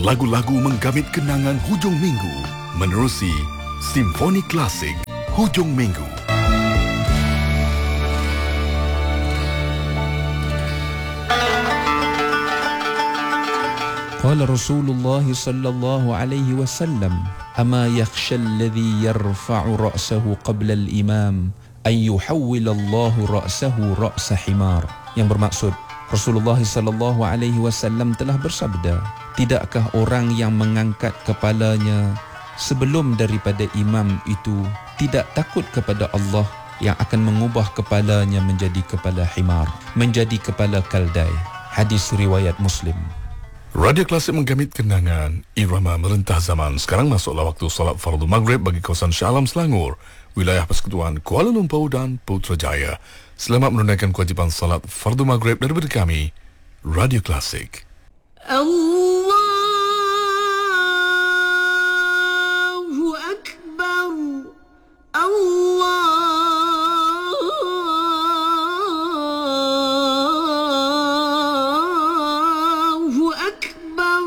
Lagu-lagu menggamit kenangan hujung minggu menerusi Simfoni Klasik Hujung Minggu. Qala Rasulullah sallallahu alaihi wasallam, "Ama yakhsha alladhi yarfa'u ra'sahu qabla al-imam an yuhawwila Allahu ra'sahu ra'sa himar." Yang bermaksud, Rasulullah sallallahu alaihi wasallam telah bersabda, tidakkah orang yang mengangkat kepalanya sebelum daripada imam itu tidak takut kepada Allah yang akan mengubah kepalanya menjadi kepala himar, menjadi kepala kaldai. Hadis riwayat Muslim. Radio Klasik menggamit kenangan irama merentah zaman. Sekarang masuklah waktu solat fardu maghrib bagi kawasan Shah Alam Selangor, wilayah Persekutuan Kuala Lumpur dan Putrajaya. Selamat menunaikan kewajipan solat fardu maghrib daripada kami, Radio Klasik. Allah